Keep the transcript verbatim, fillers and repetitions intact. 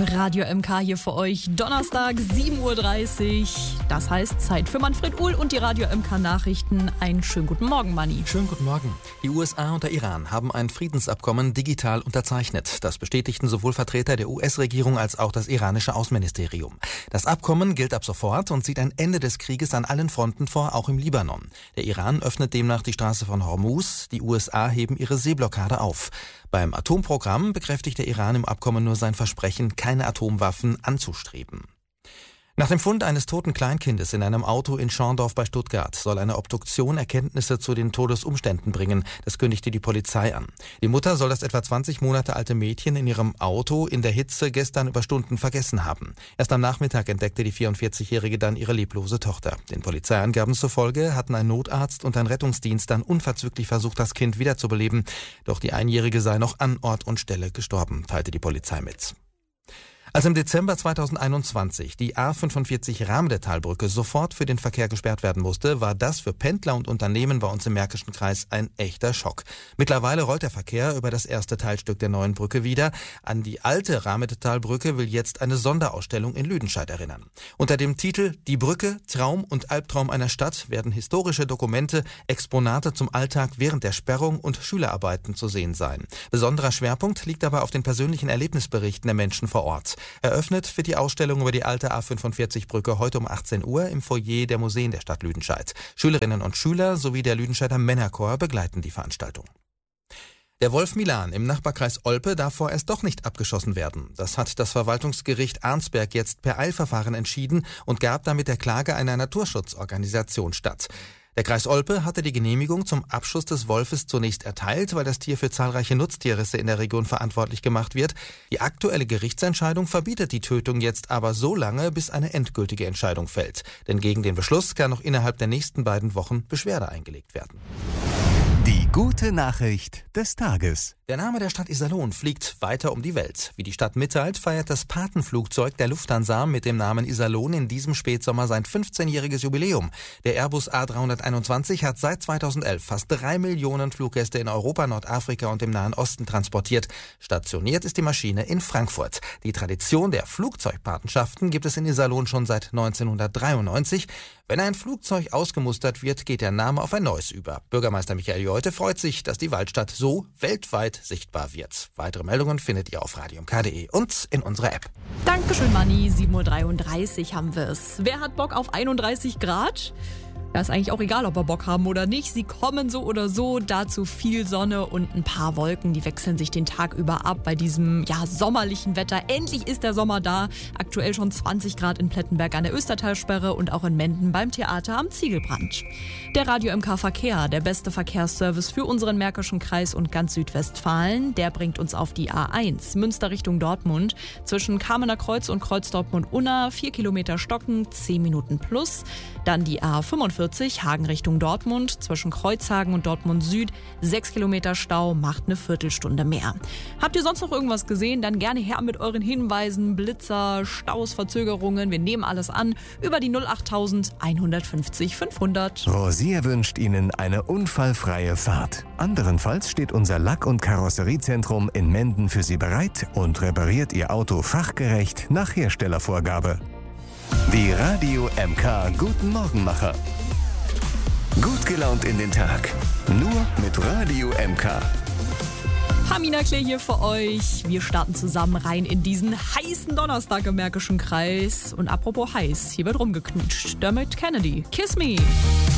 Radio M K hier für euch. Donnerstag, sieben Uhr dreißig. Das heißt Zeit für Manfred Uhl und die Radio M K Nachrichten. Einen schönen guten Morgen, Manni. Schönen guten Morgen. Die U S A und der Iran haben ein Friedensabkommen digital unterzeichnet. Das bestätigten sowohl Vertreter der U S-Regierung als auch das iranische Außenministerium. Das Abkommen gilt ab sofort und sieht ein Ende des Krieges an allen Fronten vor, auch im Libanon. Der Iran öffnet demnach die Straße von Hormuz. Die U S A heben ihre Seeblockade auf. Beim Atomprogramm bekräftigt der Iran im Abkommen nur sein Versprechen, keine Atomwaffen anzustreben. Nach dem Fund eines toten Kleinkindes in einem Auto in Schorndorf bei Stuttgart soll eine Obduktion Erkenntnisse zu den Todesumständen bringen. Das kündigte die Polizei an. Die Mutter soll das etwa zwanzig Monate alte Mädchen in ihrem Auto in der Hitze gestern über Stunden vergessen haben. Erst am Nachmittag entdeckte die vierundvierzigjährige dann ihre leblose Tochter. Den Polizeiangaben zufolge hatten ein Notarzt und ein Rettungsdienst dann unverzüglich versucht, das Kind wiederzubeleben. Doch die Einjährige sei noch an Ort und Stelle gestorben, teilte die Polizei mit. Als im Dezember zweitausendeinundzwanzig die A fünfundvierzig Ramdetalbrücke sofort für den Verkehr gesperrt werden musste, war das für Pendler und Unternehmen bei uns im Märkischen Kreis ein echter Schock. Mittlerweile rollt der Verkehr über das erste Teilstück der neuen Brücke wieder. An die alte Ramdetalbrücke will jetzt eine Sonderausstellung in Lüdenscheid erinnern. Unter dem Titel »Die Brücke, Traum und Albtraum einer Stadt« werden historische Dokumente, Exponate zum Alltag während der Sperrung und Schülerarbeiten zu sehen sein. Besonderer Schwerpunkt liegt dabei auf den persönlichen Erlebnisberichten der Menschen vor Ort. Eröffnet wird die Ausstellung über die alte A fünfundvierzig-Brücke heute um achtzehn Uhr im Foyer der Museen der Stadt Lüdenscheid. Schülerinnen und Schüler sowie der Lüdenscheider Männerchor begleiten die Veranstaltung. Der Wolf Milan im Nachbarkreis Olpe darf vorerst doch nicht abgeschossen werden. Das hat das Verwaltungsgericht Arnsberg jetzt per Eilverfahren entschieden und gab damit der Klage einer Naturschutzorganisation statt. Der Kreis Olpe hatte die Genehmigung zum Abschuss des Wolfes zunächst erteilt, weil das Tier für zahlreiche Nutztierrisse in der Region verantwortlich gemacht wird. Die aktuelle Gerichtsentscheidung verbietet die Tötung jetzt aber so lange, bis eine endgültige Entscheidung fällt. Denn gegen den Beschluss kann noch innerhalb der nächsten beiden Wochen Beschwerde eingelegt werden. Die gute Nachricht des Tages. Der Name der Stadt Iserlohn fliegt weiter um die Welt. Wie die Stadt mitteilt, feiert das Patenflugzeug der Lufthansa mit dem Namen Iserlohn in diesem Spätsommer sein fünfzehnjähriges Jubiläum. Der Airbus A dreihunderteinundzwanzig hat seit zweitausendelf fast drei Millionen Fluggäste in Europa, Nordafrika und im Nahen Osten transportiert. Stationiert ist die Maschine in Frankfurt. Die Tradition der Flugzeugpatenschaften gibt es in Iserlohn schon seit neunzehnhundertdreiundneunzig. Wenn ein Flugzeug ausgemustert wird, geht der Name auf ein neues über. Bürgermeister Michael Jolte freut sich, dass die Waldstadt so weltweit sichtbar wird. Weitere Meldungen findet ihr auf radio m k punkt de und in unserer App. Dankeschön, Manni. sieben Uhr dreiunddreißig haben wir es. Wer hat Bock auf einunddreißig Grad? Ja, ist eigentlich auch egal, ob wir Bock haben oder nicht. Sie kommen so oder so. Dazu viel Sonne und ein paar Wolken. Die wechseln sich den Tag über ab bei diesem ja, sommerlichen Wetter. Endlich ist der Sommer da. Aktuell schon zwanzig Grad in Plettenberg an der Östertalsperre und auch in Menden beim Theater am Ziegelbrand. Der Radio M K Verkehr, der beste Verkehrsservice für unseren Märkischen Kreis und ganz Südwestfalen, der bringt uns auf die A eins, Münster Richtung Dortmund. Zwischen Kamener Kreuz und Kreuz Dortmund-Unna, vier Kilometer Stocken, zehn Minuten plus. Dann die A fünfundvierzig, Hagen Richtung Dortmund, zwischen Kreuzhagen und Dortmund Süd, sechs Kilometer Stau, macht eine Viertelstunde mehr. Habt ihr sonst noch irgendwas gesehen? Dann gerne her mit euren Hinweisen, Blitzer, Staus, Verzögerungen. Wir nehmen alles an über die null achttausend einhundertfünfzig fünfhundert. Rosier wünscht Ihnen eine unfallfreie Fahrt. Anderenfalls steht unser Lack- und Karosseriezentrum in Menden für Sie bereit und repariert Ihr Auto fachgerecht nach Herstellervorgabe. Die Radio M K Guten Morgenmacher. Gut gelaunt in den Tag. Nur mit Radio M K. Hamina Klee hier für euch. Wir starten zusammen rein in diesen heißen Donnerstag im Märkischen Kreis. Und apropos heiß, hier wird rumgeknutscht. Dermot Kennedy, Kiss Me.